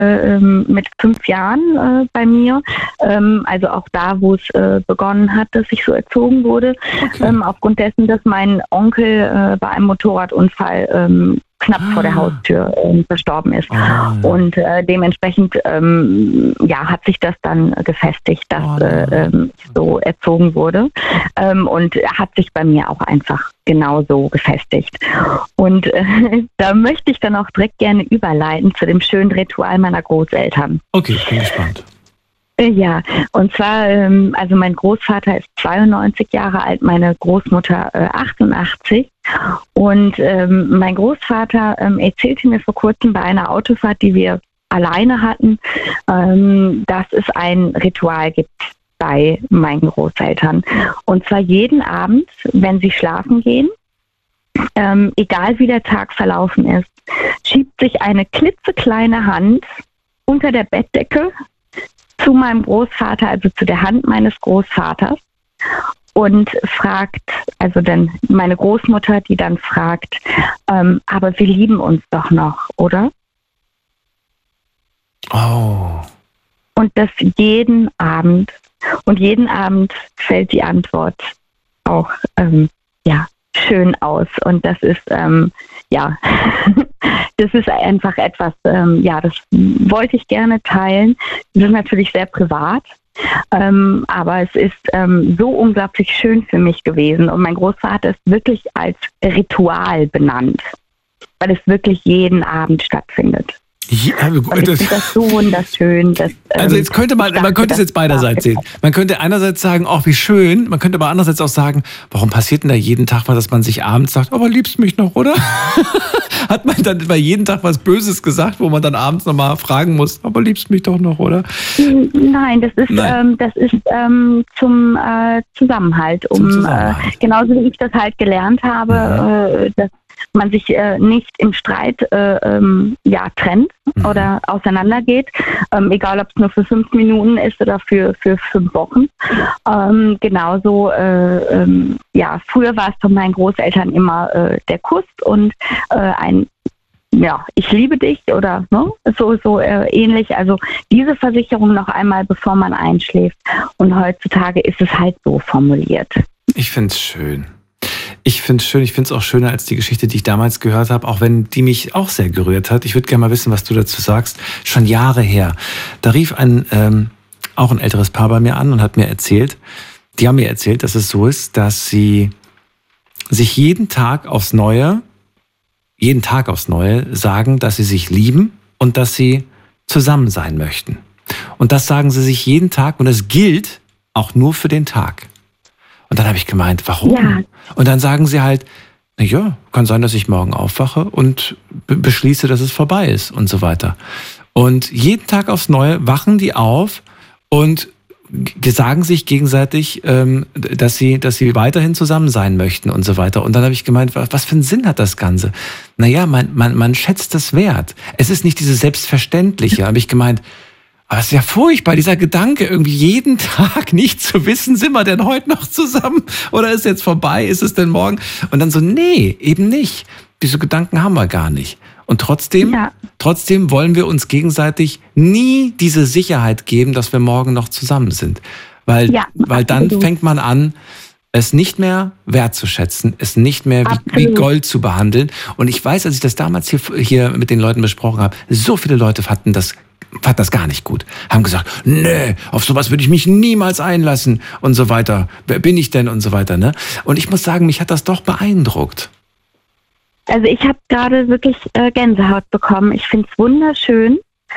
mit 5 Jahren bei mir. Also auch da, wo es begonnen hat, dass ich so erzogen wurde. Okay. Aufgrund dessen, dass mein Onkel bei einem Motorradunfall knapp vor der Haustür verstorben ist. Und dementsprechend hat sich das dann gefestigt, dass ich so erzogen wurde. Und hat sich bei mir auch einfach genauso gefestigt. Und da möchte ich dann auch direkt gerne überleiten zu dem schönen Ritual meiner Großeltern. Okay, ich bin gespannt. Ja, und zwar, also mein Großvater ist 92 Jahre alt, meine Großmutter 88. Und mein Großvater erzählte mir vor kurzem bei einer Autofahrt, die wir alleine hatten, dass es ein Ritual gibt bei meinen Großeltern. Und zwar jeden Abend, wenn sie schlafen gehen, egal wie der Tag verlaufen ist, schiebt sich eine klitzekleine Hand unter der Bettdecke zu meinem Großvater, also zu der Hand meines Großvaters, und fragt, also dann meine Großmutter, die dann fragt, aber wir lieben uns doch noch, oder? Oh. Und das jeden Abend. Und jeden Abend fällt die Antwort auch, schön aus. Und das ist, das ist einfach etwas, das wollte ich gerne teilen. Das ist natürlich sehr privat, aber es ist so unglaublich schön für mich gewesen. Und mein Großvater ist wirklich als Ritual benannt, weil es wirklich jeden Abend stattfindet. Ja, und ich finde das so wunderschön. Dass, also jetzt könnte man könnte es jetzt beiderseits sehen. Man könnte einerseits sagen, ach wie schön, man könnte aber andererseits auch sagen, warum passiert denn da jeden Tag mal, dass man sich abends sagt, aber liebst mich noch, oder? Hat man dann bei jeden Tag was Böses gesagt, wo man dann abends nochmal fragen muss, aber liebst mich doch noch, oder? Nein, das ist zum Zusammenhalt. Genauso wie ich das halt gelernt habe, dass man sich nicht im Streit trennt oder auseinandergeht, egal ob es nur für 5 Minuten ist oder für 5 Wochen. Genauso, früher war es von meinen Großeltern immer der Kuss und ich liebe dich oder so ähnlich. Also diese Versicherung noch einmal, bevor man einschläft. Und heutzutage ist es halt so formuliert. Ich finde es schön. Ich finde es auch schöner als die Geschichte, die ich damals gehört habe, auch wenn die mich auch sehr gerührt hat. Ich würde gerne mal wissen, was du dazu sagst. Schon Jahre her. Da rief auch ein älteres Paar bei mir an und hat mir erzählt, dass es so ist, dass sie sich jeden Tag aufs Neue sagen, dass sie sich lieben und dass sie zusammen sein möchten. Und das sagen sie sich jeden Tag und es gilt auch nur für den Tag. Und dann habe ich gemeint, warum? Ja. Und dann sagen sie halt, naja, kann sein, dass ich morgen aufwache und beschließe, dass es vorbei ist und so weiter. Und jeden Tag aufs Neue wachen die auf und sagen sich gegenseitig, dass sie weiterhin zusammen sein möchten und so weiter. Und dann habe ich gemeint, was für einen Sinn hat das Ganze? Naja, man schätzt das wert. Es ist nicht dieses Selbstverständliche. Habe ich gemeint, aber es ist ja furchtbar, dieser Gedanke, irgendwie jeden Tag nicht zu wissen, sind wir denn heute noch zusammen? Oder ist jetzt vorbei? Ist es denn morgen? Und dann so, nee, eben nicht. Diese Gedanken haben wir gar nicht. Und trotzdem wollen wir uns gegenseitig nie diese Sicherheit geben, dass wir morgen noch zusammen sind. Weil dann fängt man an, es nicht mehr wertzuschätzen, es nicht mehr wie Gold zu behandeln. Und ich weiß, als ich das damals hier mit den Leuten besprochen habe, so viele Leute fanden das gar nicht gut. Haben gesagt, nee, auf sowas würde ich mich niemals einlassen und so weiter. Wer bin ich denn und so weiter, ne? Und ich muss sagen, mich hat das doch beeindruckt. Also ich habe gerade wirklich Gänsehaut bekommen. Ich finde es wunderschön,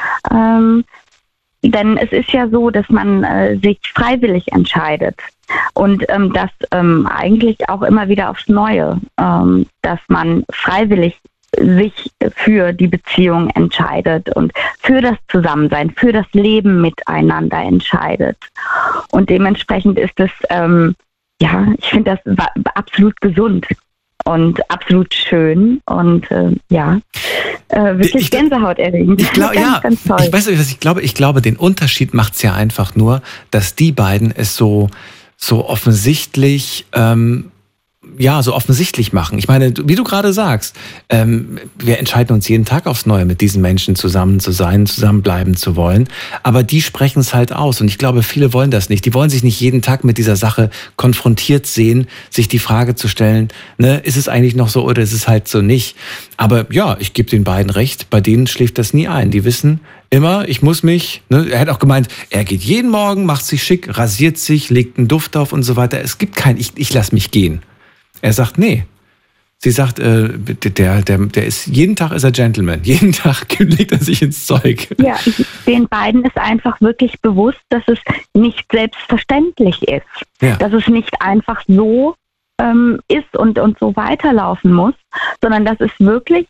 denn es ist ja so, dass man sich freiwillig entscheidet und das eigentlich auch immer wieder aufs Neue, dass man freiwillig sich für die Beziehung entscheidet und für das Zusammensein, für das Leben miteinander entscheidet. Und dementsprechend ist es, ich finde das absolut gesund und absolut schön und wirklich gänsehaut-erregend. Ich glaube, ganz toll. Ich weiß nicht, was ich glaube. Ich glaube, den Unterschied macht es ja einfach nur, dass die beiden es so offensichtlich so offensichtlich machen. Ich meine, wie du gerade sagst, wir entscheiden uns jeden Tag aufs Neue, mit diesen Menschen zusammen zu sein, zusammenbleiben zu wollen. Aber die sprechen es halt aus. Und ich glaube, viele wollen das nicht. Die wollen sich nicht jeden Tag mit dieser Sache konfrontiert sehen, sich die Frage zu stellen, ne, ist es eigentlich noch so oder ist es halt so nicht? Aber ja, ich gebe den beiden recht, bei denen schläft das nie ein. Die wissen immer, ich muss mich, ne, er hat auch gemeint, er geht jeden Morgen, macht sich schick, rasiert sich, legt einen Duft auf und so weiter. Es gibt kein, ich lass mich gehen. Er sagt, nee. Sie sagt, der ist, jeden Tag ist er Gentleman. Jeden Tag legt er sich ins Zeug. Ja, den beiden ist einfach wirklich bewusst, dass es nicht selbstverständlich ist. Ja. Dass es nicht einfach so ist und so weiterlaufen muss, sondern dass es wirklich,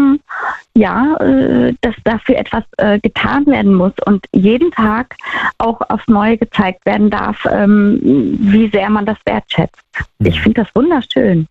dass dafür etwas getan werden muss und jeden Tag auch aufs Neue gezeigt werden darf, wie sehr man das wertschätzt. Ich finde das wunderschön.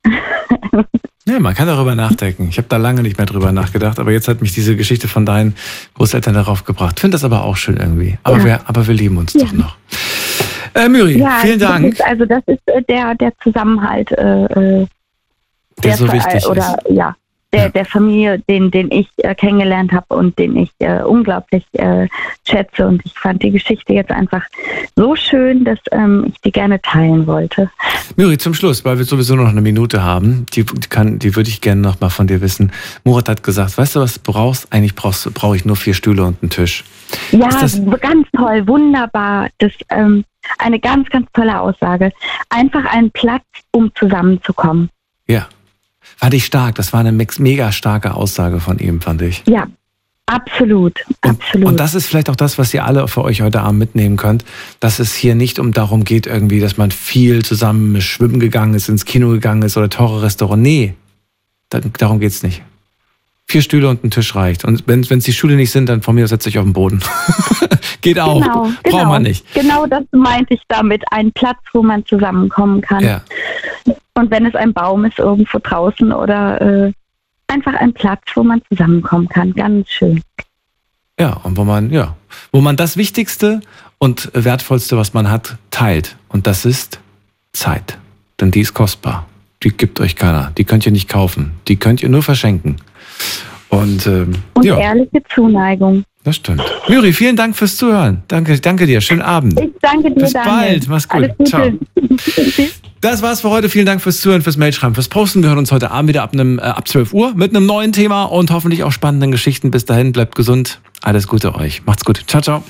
Ja, man kann darüber nachdenken. Ich habe da lange nicht mehr drüber nachgedacht, aber jetzt hat mich diese Geschichte von deinen Großeltern darauf gebracht. Ich finde das aber auch schön irgendwie. Aber, ja. wir lieben uns doch noch. Miri, vielen Dank. Das ist der Zusammenhalt, der so wichtig ist. Der Familie, den ich kennengelernt habe und den ich unglaublich schätze. Und ich fand die Geschichte jetzt einfach so schön, dass ich die gerne teilen wollte. Miri, zum Schluss, weil wir sowieso noch eine Minute haben, die würde ich gerne noch mal von dir wissen. Murat hat gesagt, weißt du, was du brauchst? Eigentlich brauche ich nur 4 Stühle und einen Tisch. Ja, ganz toll, wunderbar. Das eine ganz, ganz tolle Aussage. Einfach einen Platz, um zusammenzukommen. Ja. Fand ich stark. Das war eine mega starke Aussage von ihm, fand ich. Ja, absolut. Und das ist vielleicht auch das, was ihr alle für euch heute Abend mitnehmen könnt, dass es hier nicht darum geht, irgendwie, dass man viel zusammen schwimmen gegangen ist, ins Kino gegangen ist oder teure Restaurant. Nee, darum geht's nicht. 4 Stühle und ein Tisch reicht. Und wenn es die Stühle nicht sind, dann von mir setzt euch auf den Boden. Geht auch. Genau, braucht man nicht. Genau das meinte ich damit. Ein Platz, wo man zusammenkommen kann. Ja. Und wenn es ein Baum ist irgendwo draußen oder einfach ein Platz, wo man zusammenkommen kann. Ganz schön. Ja, und wo man das Wichtigste und Wertvollste, was man hat, teilt. Und das ist Zeit. Denn die ist kostbar. Die gibt euch keiner. Die könnt ihr nicht kaufen. Die könnt ihr nur verschenken. Und ehrliche Zuneigung. Das stimmt. Miri, vielen Dank fürs Zuhören. Danke dir. Schönen Abend. Ich danke dir, Bis bald. Mach's gut. Ciao. Das war's für heute. Vielen Dank fürs Zuhören, fürs Mailschreiben, fürs Posten. Wir hören uns heute Abend wieder ab 12 Uhr mit einem neuen Thema und hoffentlich auch spannenden Geschichten. Bis dahin, bleibt gesund. Alles Gute euch. Macht's gut. Ciao, ciao.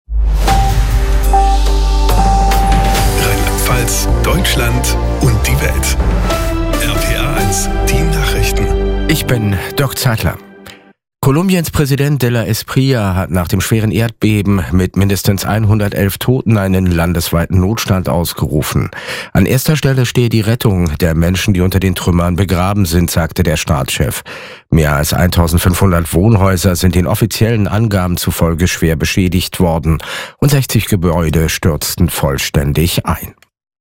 Rheinland-Pfalz, Deutschland und die Welt. RPA 1, die Nachrichten. Ich bin Dirk Zeitler. Kolumbiens Präsident de la Espriella hat nach dem schweren Erdbeben mit mindestens 111 Toten einen landesweiten Notstand ausgerufen. An erster Stelle stehe die Rettung der Menschen, die unter den Trümmern begraben sind, sagte der Staatschef. Mehr als 1500 Wohnhäuser sind den offiziellen Angaben zufolge schwer beschädigt worden und 60 Gebäude stürzten vollständig ein.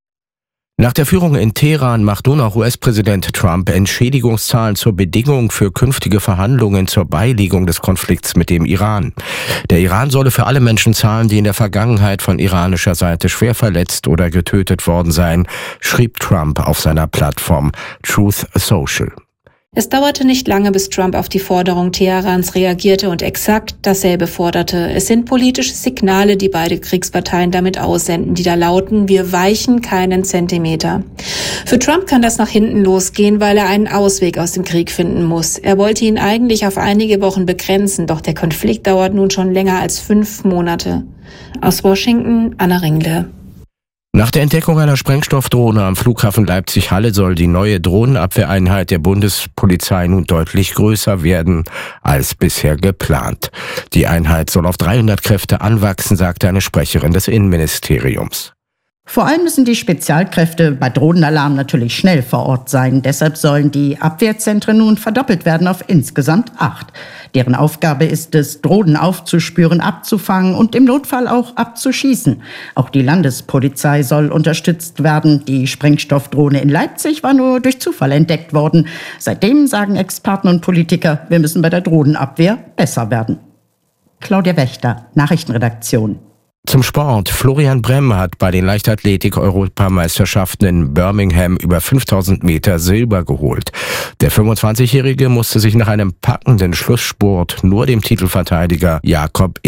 Nach der Führung in Teheran macht nun auch US-Präsident Trump Entschädigungszahlen zur Bedingung für künftige Verhandlungen zur Beilegung des Konflikts mit dem Iran. Der Iran solle für alle Menschen zahlen, die in der Vergangenheit von iranischer Seite schwer verletzt oder getötet worden seien, schrieb Trump auf seiner Plattform Truth Social. Es dauerte nicht lange, bis Trump auf die Forderung Teherans reagierte und exakt dasselbe forderte. Es sind politische Signale, die beide Kriegsparteien damit aussenden, die da lauten, wir weichen keinen Zentimeter. Für Trump kann das nach hinten losgehen, weil er einen Ausweg aus dem Krieg finden muss. Er wollte ihn eigentlich auf einige Wochen begrenzen, doch der Konflikt dauert nun schon länger als 5 Monate. Aus Washington, Anna Ringle. Nach der Entdeckung einer Sprengstoffdrohne am Flughafen Leipzig-Halle soll die neue Drohnenabwehreinheit der Bundespolizei nun deutlich größer werden als bisher geplant. Die Einheit soll auf 300 Kräfte anwachsen, sagte eine Sprecherin des Innenministeriums. Vor allem müssen die Spezialkräfte bei Drohnenalarm natürlich schnell vor Ort sein. Deshalb sollen die Abwehrzentren nun verdoppelt werden auf insgesamt 8. Deren Aufgabe ist es, Drohnen aufzuspüren, abzufangen und im Notfall auch abzuschießen. Auch die Landespolizei soll unterstützt werden. Die Sprengstoffdrohne in Leipzig war nur durch Zufall entdeckt worden. Seitdem sagen Experten und Politiker, wir müssen bei der Drohnenabwehr besser werden. Claudia Wächter, Nachrichtenredaktion. Zum Sport. Florian Bremm hat bei den Leichtathletik-Europameisterschaften in Birmingham über 5000 Meter Silber geholt. Der 25-Jährige musste sich nach einem packenden Schlussspurt nur dem Titelverteidiger Jakob